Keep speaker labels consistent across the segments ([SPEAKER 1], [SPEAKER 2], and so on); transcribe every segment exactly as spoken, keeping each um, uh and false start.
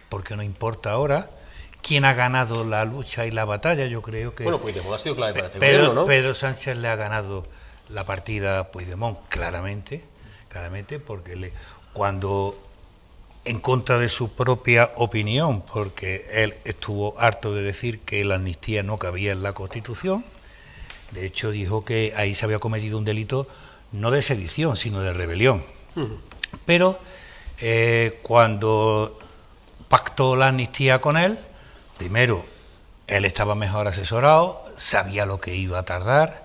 [SPEAKER 1] porque no importa ahora quién ha ganado la lucha y la batalla. Yo creo que
[SPEAKER 2] bueno, Puigdemont ha sido clave para este
[SPEAKER 1] Pedro,
[SPEAKER 2] gobierno, ¿no?
[SPEAKER 1] Pedro Sánchez le ha ganado la partida a Puigdemont claramente, claramente, porque le, cuando en contra de su propia opinión, porque él estuvo harto de decir que la amnistía no cabía en la Constitución. De hecho, dijo que ahí se había cometido un delito no de sedición, sino de rebelión. Uh-huh. Pero eh, cuando pactó la amnistía con él, primero, él estaba mejor asesorado, sabía lo que iba a tardar,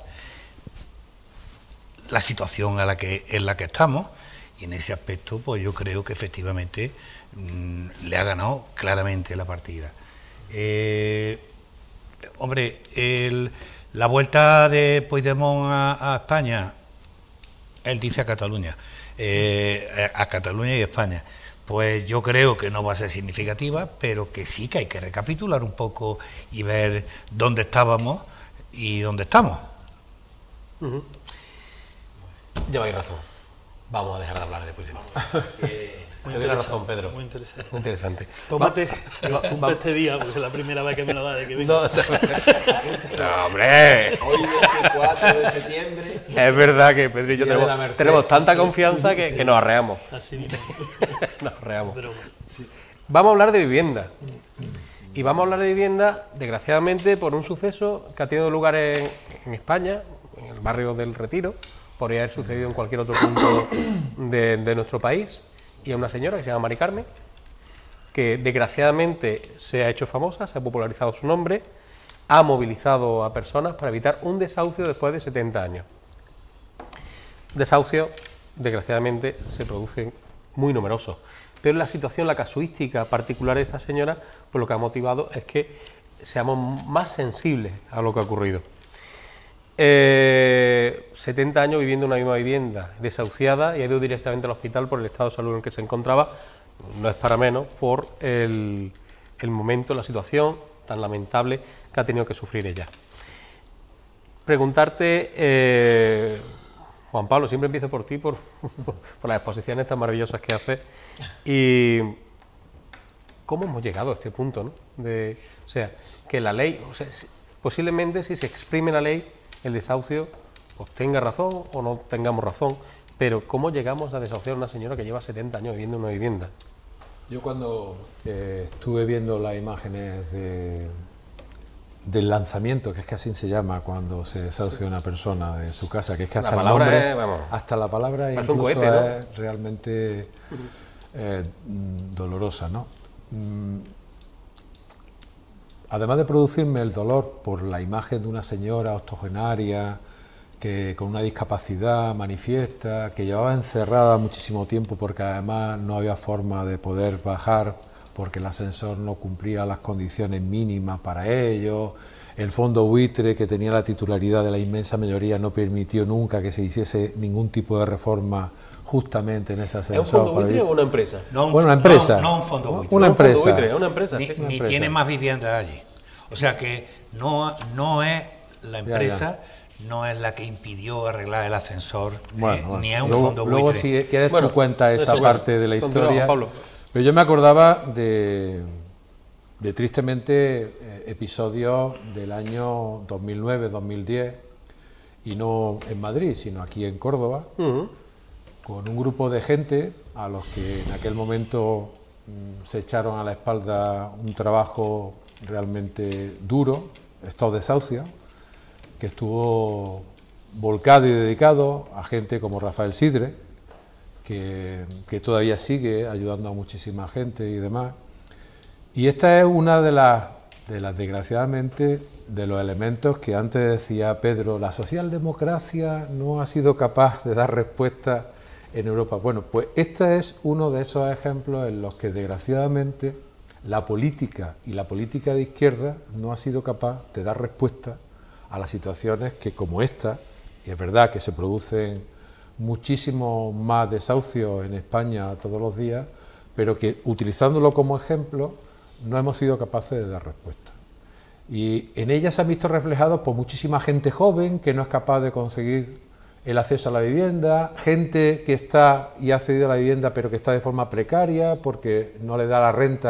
[SPEAKER 1] la situación a la que, en la que estamos, y en ese aspecto, pues yo creo que efectivamente mmm, le ha ganado claramente la partida. Eh, hombre, el... La vuelta de Puigdemont a, a España, él dice a Cataluña, eh, a Cataluña y España, pues yo creo que no va a ser significativa, pero que sí que hay que recapitular un poco y ver dónde estábamos y dónde estamos.
[SPEAKER 2] Uh-huh. Lleváis razón. Vamos a dejar de hablar de Puigdemont. Eh, Muy Te razón, Pedro.
[SPEAKER 3] Muy interesante.
[SPEAKER 2] Muy interesante.
[SPEAKER 3] Tómate, apunta este día, porque es la primera vez que me lo da de que vengo.
[SPEAKER 2] No, no, hombre.
[SPEAKER 4] Hoy veinticuatro de septiembre.
[SPEAKER 2] Es verdad que Pedro y yo tenemos, tenemos tanta confianza que, que nos arreamos.
[SPEAKER 3] Así mismo.
[SPEAKER 2] Nos arreamos.
[SPEAKER 3] Pero, sí.
[SPEAKER 2] Vamos a hablar de vivienda. Y vamos a hablar de vivienda, desgraciadamente, por un suceso que ha tenido lugar en, en España, en el barrio del Retiro. Podría haber sucedido en cualquier otro punto de, de nuestro país. Y a una señora que se llama Mari Carmen, que desgraciadamente se ha hecho famosa, se ha popularizado su nombre, ha movilizado a personas para evitar un desahucio después de setenta años. Desahucios, desgraciadamente, se producen muy numerosos, pero la situación, la casuística particular de esta señora, pues lo que ha motivado es que seamos más sensibles a lo que ha ocurrido. Eh, setenta años viviendo en una misma vivienda, desahuciada, y ha ido directamente al hospital por el estado de salud en el que se encontraba. No es para menos por el, el momento, la situación tan lamentable que ha tenido que sufrir ella. Preguntarte, eh, Juan Pablo, siempre empiezo por ti, por, por las exposiciones tan maravillosas que haces, y cómo hemos llegado a este punto, ¿no? De, o sea, que la ley, o sea, posiblemente si se exprime la ley, el desahucio, pues tenga razón o no tengamos razón, pero ¿cómo llegamos a desahuciar a una señora que lleva setenta años viviendo en una vivienda?
[SPEAKER 5] Yo cuando eh, estuve viendo las imágenes de, del lanzamiento, que es que así se llama cuando se desahucia una persona de su casa, que es que hasta el nombre,
[SPEAKER 2] es, vamos,
[SPEAKER 5] hasta la palabra incluso cohete, ¿no? Es realmente eh, dolorosa, ¿no? Mm, Además de producirme el dolor por la imagen de una señora octogenaria que con una discapacidad manifiesta, que llevaba encerrada muchísimo tiempo porque además no había forma de poder bajar porque el ascensor no cumplía las condiciones mínimas para ello, el fondo buitre, que tenía la titularidad de la inmensa mayoría, no permitió nunca que se hiciese ningún tipo de reforma justamente en ese ascensor.
[SPEAKER 2] ¿Es un fondo buitre o una empresa?
[SPEAKER 1] No un,
[SPEAKER 5] bueno, una empresa.
[SPEAKER 1] No, no un fondo buitre.
[SPEAKER 5] Una
[SPEAKER 2] no
[SPEAKER 5] empresa.
[SPEAKER 2] Un fondo buitre, una empresa.
[SPEAKER 1] Ni,
[SPEAKER 2] Sí.
[SPEAKER 1] ni
[SPEAKER 5] una empresa.
[SPEAKER 1] tiene más viviendas allí. O sea que no, no es la empresa, ya, ya. no es la que impidió arreglar el ascensor,
[SPEAKER 5] bueno,
[SPEAKER 1] eh,
[SPEAKER 5] bueno.
[SPEAKER 1] ni es un
[SPEAKER 5] luego,
[SPEAKER 1] fondo
[SPEAKER 5] luego,
[SPEAKER 1] buitre.
[SPEAKER 5] si quieres
[SPEAKER 2] bueno,
[SPEAKER 5] tú cuenta esa
[SPEAKER 2] eso,
[SPEAKER 5] parte
[SPEAKER 2] bueno,
[SPEAKER 5] de la historia.
[SPEAKER 2] Pablo.
[SPEAKER 5] Pero yo me acordaba de, de tristemente eh, episodios del año dos mil nueve dos mil diez, y no en Madrid, sino aquí en Córdoba, uh-huh. con un grupo de gente a los que en aquel momento mmm, se echaron a la espalda un trabajo realmente duro, estado de desahucio, que estuvo volcado y dedicado a gente como Rafael Sidre, que, que todavía sigue ayudando a muchísima gente y demás. Y esta es una de las, de las desgraciadamente, de los elementos que antes decía Pedro, la socialdemocracia no ha sido capaz de dar respuesta en Europa. Bueno, pues este es uno de esos ejemplos en los que desgraciadamente la política y la política de izquierda no ha sido capaz de dar respuesta a las situaciones que, como esta, y es verdad que se producen muchísimos más desahucios en España todos los días, pero que utilizándolo como ejemplo no hemos sido capaces de dar respuesta. Y en ellas se han visto reflejados por muchísima gente joven que no es capaz de conseguir el acceso a la vivienda, gente que está y ha accedido a la vivienda pero que está de forma precaria porque no le da la renta